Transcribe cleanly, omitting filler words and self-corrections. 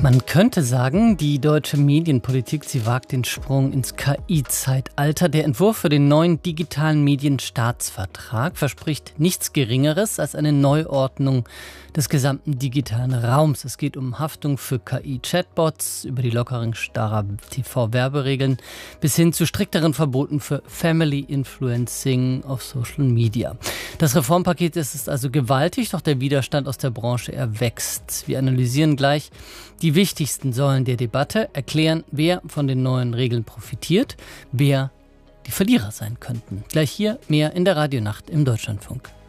Man könnte sagen, die deutsche Medienpolitik, sie wagt den Sprung ins KI-Zeitalter. Der Entwurf für den neuen digitalen Medienstaatsvertrag verspricht nichts Geringeres als eine Neuordnung des gesamten digitalen Raums. Es geht um Haftung für KI-Chatbots, über die Lockerung starrer TV-Werberegeln bis hin zu strikteren Verboten für Family Influencing auf Social Media. Das Reformpaket ist also gewaltig, doch der Widerstand aus der Branche wächst. Wir analysieren gleich die wichtigsten Säulen der Debatte, erklären, wer von den neuen Regeln profitiert, wer die Verlierer sein könnten. Gleich hier mehr in der Radionacht im Deutschlandfunk.